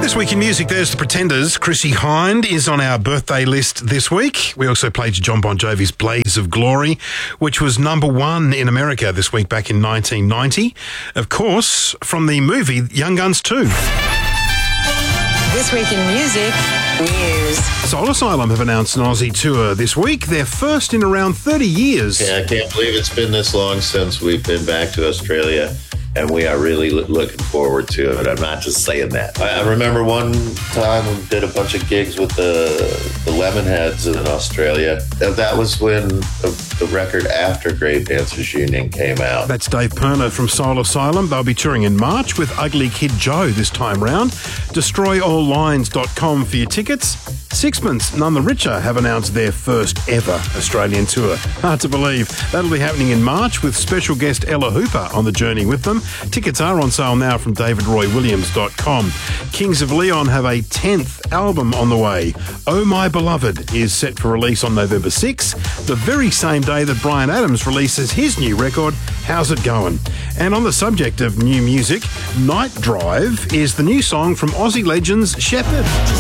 This week in music, there's the Pretenders. Chrissie Hynde is on our birthday list this week. We also played John Bon Jovi's Blaze of Glory, which was number one in America this week back in 1990. Of course, from the movie Young Guns 2. This week in music, news. Soul Asylum have announced an Aussie tour this week, their first in around 30 years. Yeah, I can't believe it's been this long since we've been back to Australia, and we are really looking forward to it. I'm not just saying that. I remember one time we did a bunch of gigs with the Lemonheads in Australia. That was when the record after Grave Dancers Union came out. That's Dave Perner from Soul Asylum. They'll be touring in March with Ugly Kid Joe this time round. DestroyAllLines.com for your tickets. Sixpence, None the Richer, have announced their first ever Australian tour. Hard to believe. That'll be happening in March with special guest Ella Hooper on the journey with them. Tickets are on sale now from davidroywilliams.com. Kings of Leon have a 10th album on the way. Oh My Beloved is set for release on November 6, the very same day that Bryan Adams releases his new record, How's It Going? And on the subject of new music, Night Drive is the new song from Aussie legends Shepherd.